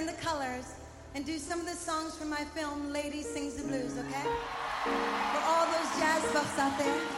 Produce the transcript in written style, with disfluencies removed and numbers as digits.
and the colors and do some of the songs from my film, Lady Sings the Blues, okay? For all those jazz buffs out there.